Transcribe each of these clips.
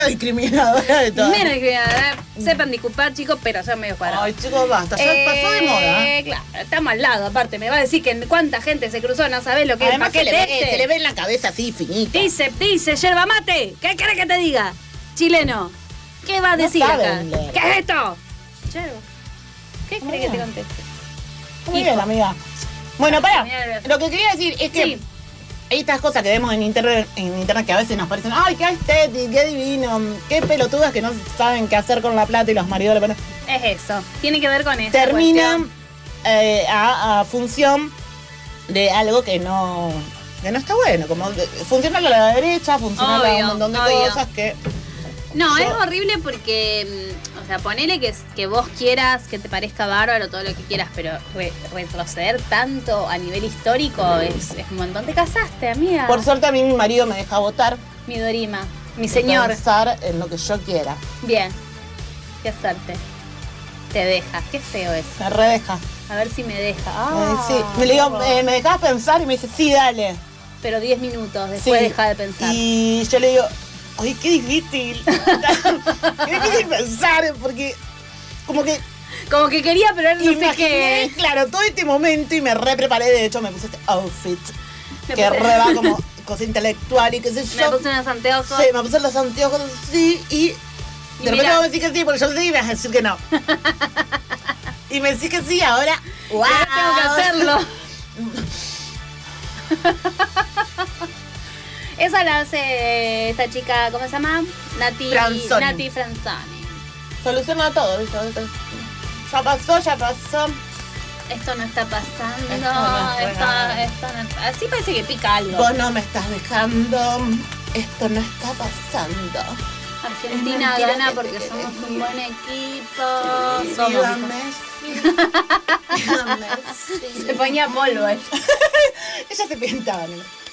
discriminadora de todo. Menos discriminadora. Sepan disculpar, chicos, pero son medio cuadrados. Ay, chicos, basta. Ya pasó de moda. Claro, estamos al lado, aparte. Me va a decir que cuánta gente se cruzó, no sabés lo que Además, es el paquete se le ve en la cabeza así, finita. Dice, yerba mate. ¿Qué querés que te diga? Chileno. ¿Qué va a decir acá? Leer. ¿Qué es esto? Yerba. ¿Qué querés que te conteste? Muy bien, amiga. Bueno, pará. Lo que quería decir es que hay estas cosas que vemos en internet que a veces nos parecen, ay, qué estético, qué divino, qué pelotudas que no saben qué hacer con la plata y los maridos le ponen. Es eso. Tiene que ver con eso. Terminan a función de algo que no está bueno. Como funciona a la derecha, funciona a un montón de cosas que... No, es horrible porque, o sea, ponele que vos quieras, que te parezca bárbaro, todo lo que quieras, pero retroceder tanto a nivel histórico es un montón. Te casaste, amiga. Por suerte a mí mi marido me deja votar. Mi Dorima, mi señor. Pensar en lo que yo quiera. Bien. ¿Qué hacerte? Te deja. Qué feo eso. Me redeja. A ver si me deja. Sí. Me digo, ¿me dejás pensar? Y me dice, sí, dale. Pero 10 minutos, después deja de pensar. Y yo le digo... Ay, qué difícil. Qué difícil pensar, porque como que quería, pero no sé qué. Claro, todo este momento y me preparé. De hecho, me puse este outfit que va como cosa intelectual y qué sé yo. Me puse unos anteojos. Sí, me puse los anteojos así y de repente vos me decís que sí, porque yo sí y me vas a decir que no. Y me decís que sí, ahora. ¡Wow! Tengo que hacerlo. Esa la hace esta chica, ¿cómo se llama? Nati Franzoni. Soluciona todo, ¿viste? Ya pasó. Esto no está pasando. Así parece que pica algo. Vos no me estás dejando. Esto no está pasando. Argentina gana porque somos un buen equipo. Se ponía polvo ella. Ella se pintaba, ¿no?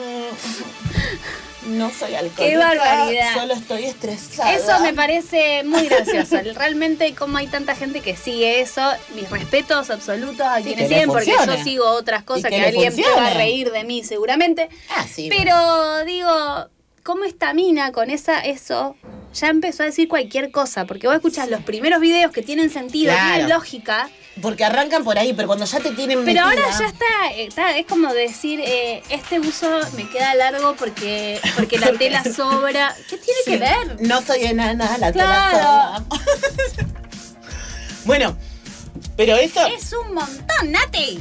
No soy alcohólica. ¡Qué barbaridad! Solo estoy estresada. Eso me parece muy gracioso. Realmente, como hay tanta gente que sigue eso, mis respetos absolutos a quienes siguen, porque yo sigo otras cosas que alguien se va a reír de mí seguramente. Sí. Pero digo, ¿cómo esta mina con eso ya empezó a decir cualquier cosa? Porque vos escuchás los primeros videos que tienen sentido, tienen lógica. Porque arrancan por ahí, pero cuando ya te tienen metida... Pero ahora ya está, es como decir, este buzo me queda largo porque la tela sobra. ¿Qué tiene que ver? No soy enana, la tela sobra. Bueno, pero eso... Es un montón, Nati.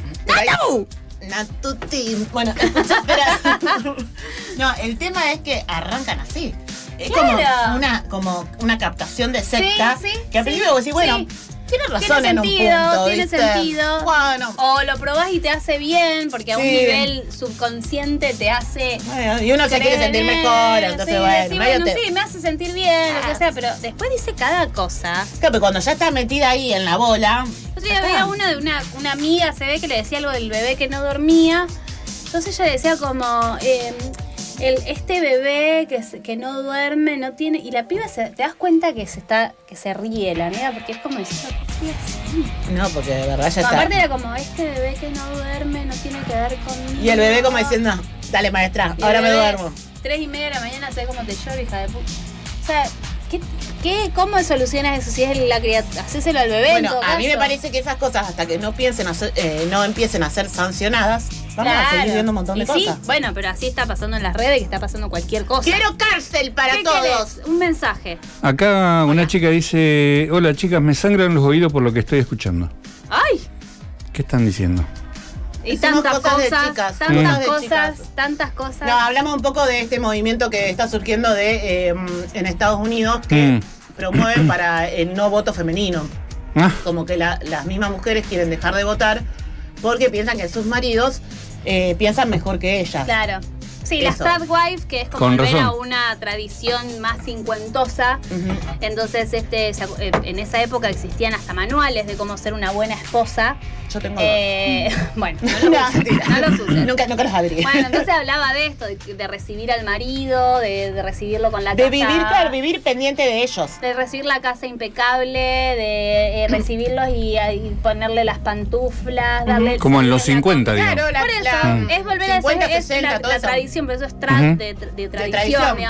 Natuti. Bueno, escucha, espera. No, el tema es que arrancan así. Es como una captación de secta. Sí, que al principio vos decís, bueno... Tiene razón tiene sentido, en un punto, tiene ¿viste? sentido. Bueno. O lo probás y te hace bien, porque a un nivel subconsciente te hace. Bueno, y uno se quiere sentir mejor, entonces me hace sentir bien, lo que sea, pero después dice cada cosa. Claro, pero cuando ya está metida ahí en la bola. Yo había uno de una amiga, se ve que le decía algo del bebé que no dormía. Entonces ella decía como. Este bebé que no duerme, no tiene... Y la piba te das cuenta que se ríe la amiga, porque es como diciendo, ¿qué estoy haciendo? No, porque de verdad ya está. Aparte era como, este bebé que no duerme no tiene que ver conmigo. Y el bebé como diciendo, dale maestra, ahora me duermo. 3:30 de la mañana, ¿sabes cómo te lloro, hija de puta? O sea, ¿cómo solucionas eso? Si es la criatura, hacéselo al bebé. Bueno, a mí me parece que esas cosas, hasta que no empiecen a ser sancionadas, vamos a seguir viendo un montón de cosas. Bueno, pero así está pasando en las redes, que está pasando cualquier cosa. ¡Quiero cárcel para todos! ¿Querés? Un mensaje. Acá una chica dice, hola chicas, me sangran los oídos por lo que estoy escuchando. ¡Ay! ¿Qué están diciendo? Y tantas cosas, tantas cosas. No, hablamos un poco de este movimiento que está surgiendo en Estados Unidos que promueven para el no voto femenino. Como que las mismas mujeres quieren dejar de votar porque piensan que sus maridos piensan mejor que ellas. Claro. Sí, la Stadwife, que es como volver a una tradición más cincuentosa. Entonces, en esa época existían hasta manuales de cómo ser una buena esposa. Yo tengo bueno, no los uses. Nunca los abrí. Bueno, entonces hablaba de esto, de recibir al marido, de recibirlo con la casa. Vivir pendiente de ellos. De recibir la casa impecable, de recibirlos y ponerle las pantuflas, darle... Como en los 50, digamos. Por eso, es volver 50, a esa, 60, la tradición, pero eso es de tradición, digamos.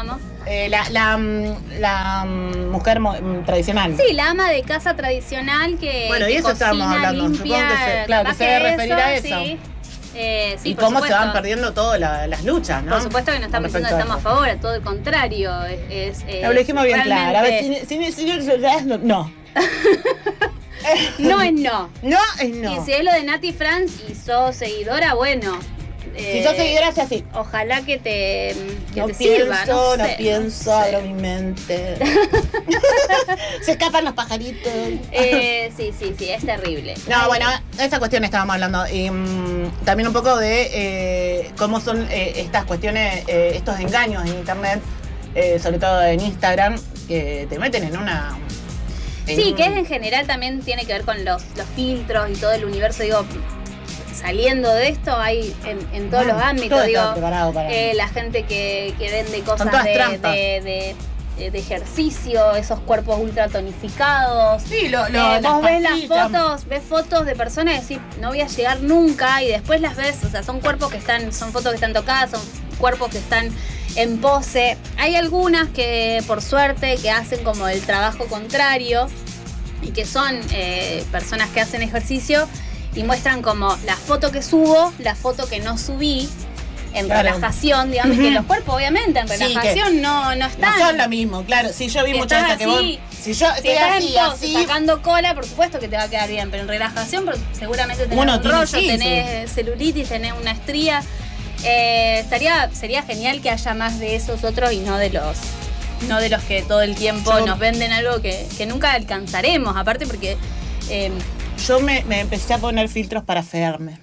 La mujer tradicional. Sí, la ama de casa tradicional que bueno, y eso cocina, estábamos hablando. Limpia, Supongo que se debe referir a eso. Sí. Sí, y por cómo supuesto. se van perdiendo todas las luchas, ¿no? Por supuesto que no estamos diciendo que estamos a favor, a todo el contrario. Lo dijimos bien realmente... claro. A ver, si no. No es no. No es no. Y si es lo de Nati Franz y sos seguidora, bueno. Si sos seguidora, sea así. Ojalá que te pienso, sirva. No pienso, abro mi mente. Se escapan los pajaritos. Sí, es terrible. No, bueno, esa cuestión estábamos hablando. Y también un poco de cómo son estas cuestiones, estos engaños en internet, sobre todo en Instagram, que te meten en una... Sí, que en general también tiene que ver con los filtros y todo el universo, digo... Saliendo de esto hay en todos los ámbitos, digo, la gente que vende cosas de ejercicio, esos cuerpos ultra tonificados. Sí, vos ves fotos de personas y decís, no voy a llegar nunca, y después las ves, o sea, son fotos que están tocadas, son cuerpos que están en pose. Hay algunas que, por suerte, que hacen como el trabajo contrario y que son personas que hacen ejercicio y muestran como la foto que subo, la foto que no subí, en relajación, digamos, que los cuerpos obviamente en relajación no están. No son lo mismo, claro. Si yo vi muchas veces que vos... Si estás en pose, sacando cola, por supuesto que te va a quedar bien, pero en relajación seguramente tenés un rollo, tenés celulitis, tenés una estría. Sería genial que haya más de esos otros y no de los que todo el tiempo nos venden algo que nunca alcanzaremos, aparte porque... Yo me empecé a poner filtros para fearme.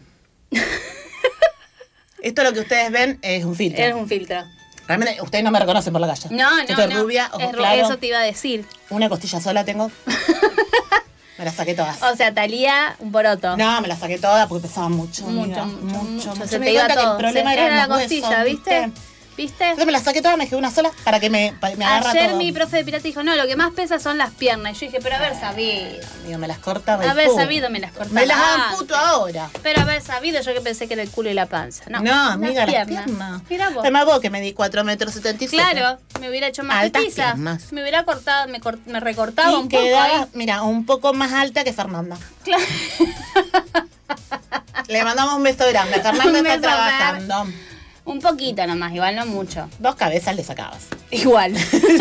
Esto lo que ustedes ven es un filtro. Es un filtro. Realmente ustedes no me reconocen por la calle. No. Yo soy rubia, ojos claros. Eso te iba a decir. Una costilla sola tengo. Me las saqué todas. O sea, Talía, un poroto. No, me las saqué todas porque pesaban mucho. Mucho. Se te iba todo. El problema era la costilla, huesos, ¿viste? Entonces me las saqué todas, me dejé una sola para que me agarra Ayer todo. mi profe de pirata dijo, no, lo que más pesa son las piernas. Y yo dije, pero haber sabido. Amigo, me las cortaba. Haber sabido me las cortaba. Me las hagan puto ahora. Pero haber sabido, yo que pensé que era el culo y la panza. No, amiga, las piernas. Mirá vos. Además vos que me di 4,77 m. Claro, me hubiera hecho más petiza. Me hubiera cortado, me recortaba un poco ahí. Mira, un poco más alta que Fernanda. Claro. Le mandamos un beso grande. Fernanda está trabajando. Un poquito nomás, igual no mucho. 2 cabezas le sacabas. Igual.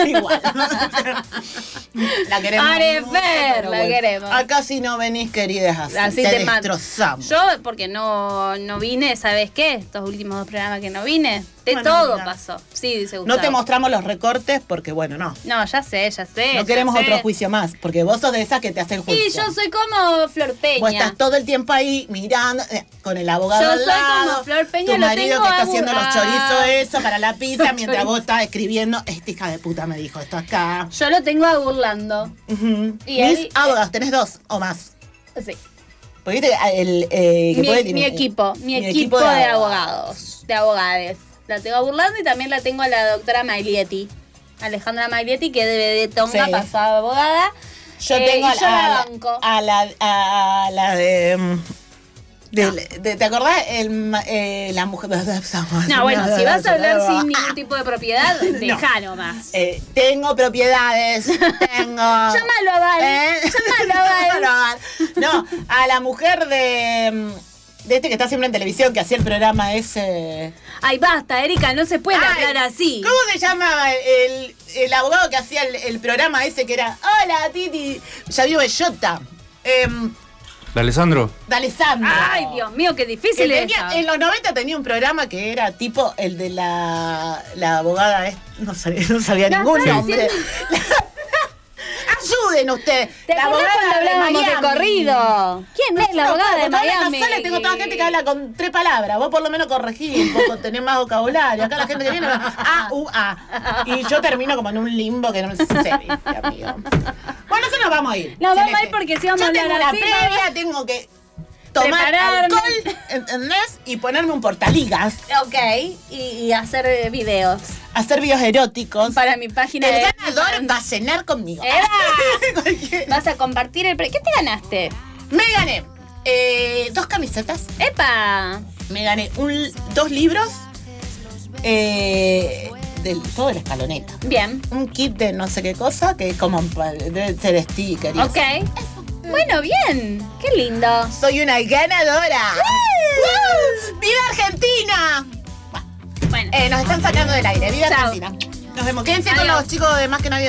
La queremos. Arefer, la queremos. Acá si no venís, queridas, así te destrozamos. Yo, porque no vine, ¿sabes qué? Estos últimos 2 programas que no vine, todo pasó. Sí, dice Gustavo. No te mostramos los recortes porque, bueno, no. No, ya sé. No queremos otro juicio más, porque vos sos de esas que te hacen juicio. Y yo soy como Flor Peña. Vos estás todo el tiempo ahí mirando, con el abogado al lado. Yo soy como Flor Peña, tu marido que está haciendo los chorizos, eso, para la pizza, mientras vos estás escribiendo, esta hija de puta me dijo esto acá. Yo lo tengo a burlando. Y mis abogados, ¿tenés 2 o más? Sí. Porque mi equipo de abogados, de abogades. La tengo a burlando y también la tengo a la doctora Maglietti, Alejandra Maglietti, que de Tonga pasó a abogada. Yo tengo a la de... ¿Te acordás? La mujer... No, bueno, si vas a hablar sin ningún tipo de propiedad, dejá nomás. Tengo propiedades, tengo... Llámalo a Val. No, a la mujer de este que está siempre en televisión, que hacía el programa ese... Ay, basta, Erika, no se puede hablar así. ¿Cómo se llama el abogado que hacía el programa ese que era... Hola, Titi, ya vio Bellota. ¿De Alessandro? Ay, Dios mío, qué difícil es. En los 90 tenía un programa que era tipo el de la abogada... No sabía ningún nombre. Ayuden ustedes. ¿Te acordás cuando hablábamos de corrido? ¿Quién es la abogada de Miami? En la sala tengo toda gente que habla con 3 palabras. Vos por lo menos corregís un poco, tenés más vocabulario. Acá la gente que viene A. Y yo termino como en un limbo que no sé si amigo. Bueno, eso nos vamos a ir. Nos vamos a ir porque si vamos a hablar así... Yo tengo una previa, tengo que tomar alcohol, ¿entendés? Y ponerme un portaligas. Ok, y hacer videos. Hacer videos eróticos. Para mi página de... El ganador va a cenar conmigo. Vas a compartir el... ¿Qué te ganaste? Me gané 2 camisetas. ¡Epa! Me gané 2 libros. todo de la escaloneta. Bien. Un kit de no sé qué cosa, que es como, debe ser sticker. Ok. Bueno, bien. Qué lindo. Soy una ganadora. ¡Viva Argentina! Bueno. Nos están sacando del aire. ¡Viva Chao. Argentina! Nos vemos. Quédense con Adiós. los chicos de Más que Nadie